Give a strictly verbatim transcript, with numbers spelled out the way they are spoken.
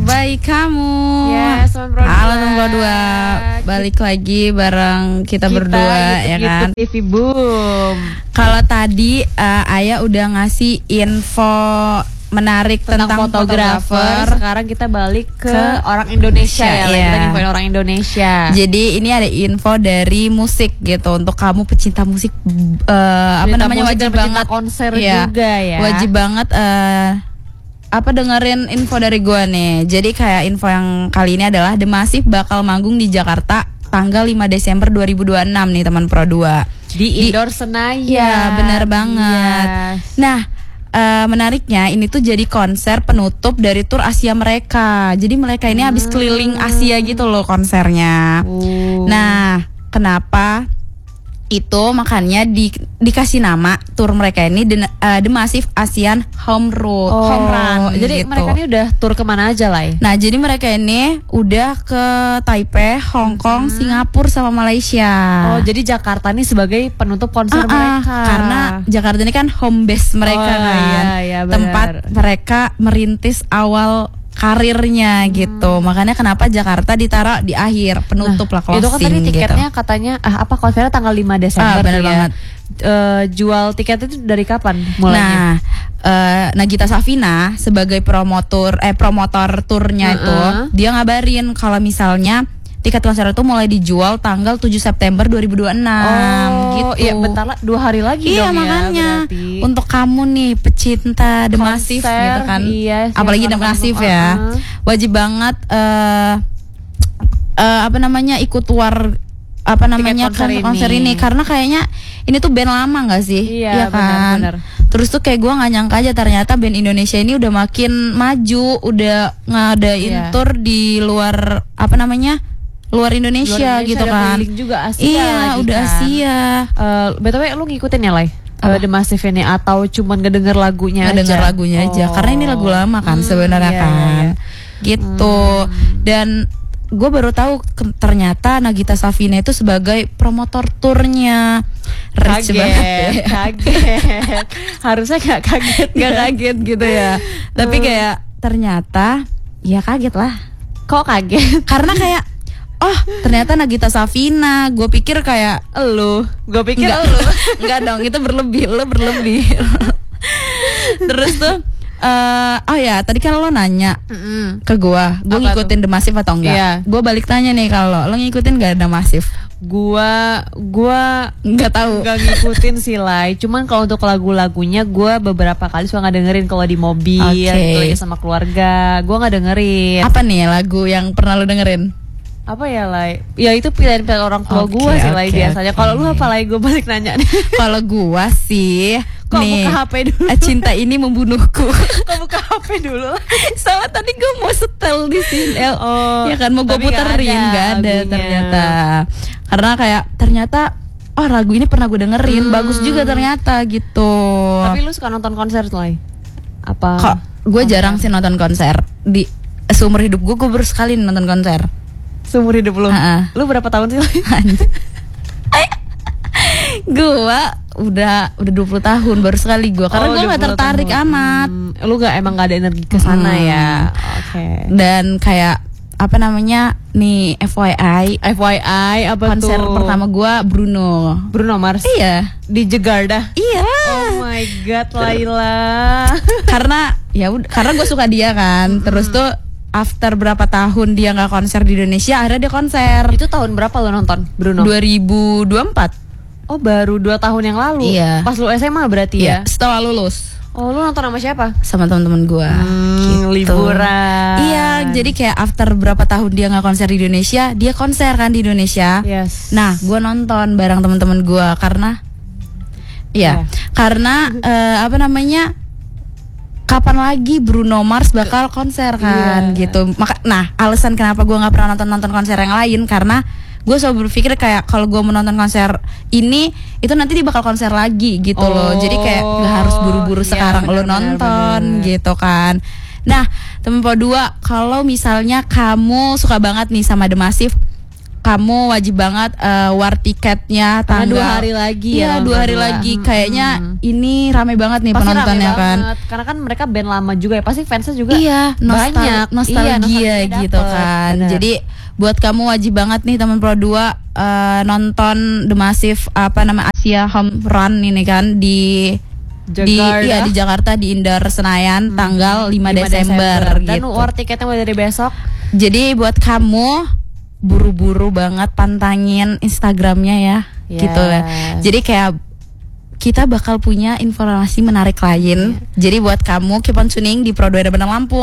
baik kamu. Yes, Teman Pro dua. Halo Teman Pro dua. Balik lagi bareng kita, kita berdua ya kan. T V Boom. Kalau tadi uh, Ayah udah ngasih info menarik tentang, tentang fotografer. Sekarang kita balik ke, ke orang Indonesia ya, ya. Kita infoin orang Indonesia. Jadi ini ada info dari musik gitu untuk kamu pecinta musik, uh, apa namanya, wajib banget konser ya, juga ya. Wajib banget uh, apa dengerin info dari gua nih. Jadi kayak info yang kali ini adalah The Massive bakal manggung di Jakarta tanggal lima Desember dua ribu dua puluh enam nih Teman Pro dua. Di Indoor Senayan. Ya, benar banget. Yes. Nah, Uh, menariknya ini tuh jadi konser penutup dari tur Asia mereka. Jadi mereka ini hmm. habis keliling Asia gitu loh konsernya. uh. Nah, kenapa itu makanya di, dikasih nama tur mereka ini The, uh, The Massive Asian Home Road, oh, Home Run. Jadi gitu. mereka ini udah tur kemana aja lah? Nah, jadi mereka ini udah ke Taipei, Hong Kong, hmm. Singapura sama Malaysia. Oh, jadi Jakarta ini sebagai penutup konser uh, uh, mereka. Karena Jakarta ini kan home base mereka, oh, kan, iya, iya, tempat mereka merintis awal karirnya hmm. gitu. Makanya kenapa Jakarta ditaruh di akhir, penutup nah, lah, closing. Itu kan tadi tiketnya gitu. Katanya ah, apa konsernya tanggal lima Desember. Ah, benar ya. banget. Uh, jual tiket itu dari kapan mulainya? Nah, uh, Nagita Slavina sebagai promotor eh promotor turnya uh-uh. itu, dia ngabarin kalau misalnya tiket konser itu mulai dijual tanggal tujuh September dua ribu dua puluh enam. Oh, gitu. Iya, bentar lah, dua hari lagi iya, dong makanya, ya. Makanya untuk kamu nih pecinta The Massive gitu kan. Iya, apalagi The Massive ya. Uh-huh. Wajib banget uh, uh, apa namanya ikut war apa namanya konser, konser, konser ini. ini karena kayaknya ini tuh band lama nggak sih? Iya, ya kan. Benar, benar. Terus tuh kayak gue nggak nyangka aja ternyata band Indonesia ini udah makin maju, udah ngadain yeah. tour di luar apa namanya luar Indonesia, luar Indonesia gitu kan. Juga Asia iya, lagi udah kan. Asia. Uh, B T W lu ngikutin ya, Lai? Uh, The Massive ini atau cuman ngedenger lagunya ngedenger aja? Ngedenger lagunya oh. aja. Karena ini lagu lama kan hmm, sebenarnya iya, kan. Iya. Gitu. Hmm. Dan gue baru tahu ke, ternyata Nagita Slavina itu sebagai promotor turnya. Rich banget ya. Kaget. Harusnya gak kaget. Gak kaget gitu ya. Tapi kayak ternyata ya kaget lah. Kok kaget? Karena kayak oh, ternyata Nagita Slavina. Gue pikir kayak elu. Gue pikir enggak, elu. Enggak dong, itu berlebih. Lo berlebih. Terus tuh Uh, oh ya, tadi kan lo nanya mm-hmm. ke gue, gue ngikutin tuh? The Massive atau enggak? Iya. Gue balik tanya nih, kalau lo ngikutin gak The Massive? Gue, gue nggak tahu, nggak ngikutin sih Lai. Cuman kalau untuk lagu-lagunya gue beberapa kali suka nggak dengerin kalau di mobil, okay. gitu, sama keluarga. Gue nggak dengerin. Apa nih lagu yang pernah lo dengerin? Apa ya Lai? Ya itu pilihan-pilihan orang tua okay, gue sih Lai okay, biasanya. Okay. Kalau lu apa Lai? Gue balik nanya nih. Kalau gue sih kok nih, buka H P dulu. Cinta ini membunuhku. Kok buka H P dulu? Sama tadi gue mau setel di sini. Oh, ya kan mau gue puterin, nggak ada, ada ternyata. Karena kayak ternyata oh lagu ini pernah gue dengerin, hmm. bagus juga ternyata gitu. Tapi lu suka nonton konser Lai? Apa? Kok gue jarang sih nonton konser. Di seumur hidup gue gue baru sekali nonton konser. Seumur hidup lu? Uh-uh. Lu berapa tahun sih? Gue udah udah dua puluh tahun baru sekali gue. Karena oh, gue gak tertarik tahun. amat. Hmm, lu gak emang gak ada energi ke sana hmm. ya. Oke. Okay. Dan kayak apa namanya nih F Y I F Y I apa konser tuh? pertama gue Bruno. Bruno Mars. Iya. Di Jakarta. Iya. Oh my god, Laila. Karena ya udah karena gue suka dia kan. Hmm. Terus tuh after berapa tahun dia nggak konser di Indonesia, akhirnya dia konser. Itu tahun berapa lo nonton Bruno? dua ribu dua puluh empat. Oh, baru dua tahun yang lalu. Iya. Pas lu S M A berarti iya, ya? Setelah lulus. Oh, lu nonton sama siapa? Sama teman-teman gue. Hmm, gitu. Liburan. Iya, jadi kayak after berapa tahun dia nggak konser di Indonesia, dia konser kan di Indonesia. Yes. Nah, gue nonton bareng teman-teman gue karena, iya, yeah. karena uh, apa namanya? Kapan lagi Bruno Mars bakal konser kan, yeah. gitu. Maka, nah, alasan kenapa gue nggak pernah nonton nonton konser yang lain karena gue selalu berpikir kayak kalau gue menonton konser ini itu nanti dia bakal konser lagi gitu oh, loh. Jadi kayak nggak harus buru-buru yeah, sekarang bener, lo nonton bener, bener. gitu kan. Nah, temen po dua, kalau misalnya kamu suka banget nih sama The Massive, kamu wajib banget uh, war tiketnya Karena tanggal dua hari lagi iya, ya. dua hari berdua. lagi. Hmm. Kayaknya ini rame banget nih Pasti penontonnya rame kan. banget. Karena kan mereka band lama juga ya. Pasti fansnya juga Iya, nostal- banyak. nostalgia iya, nostalgia gitu dapet. kan. Bener. Jadi buat kamu wajib banget nih teman Pro dua uh, nonton The Massive apa nama Asia Home Run ini kan di Jakarta. di iya di Jakarta di Indoor Senayan hmm. tanggal lima Desember, Dan gitu. war tiketnya mulai dari besok. Jadi buat kamu buru-buru banget pantangin Instagramnya ya, Yes. gitu ya. Jadi kayak kita bakal punya informasi menarik lain. Yeah. Jadi buat kamu keep on tuning di Pro dua Bandar Lampung.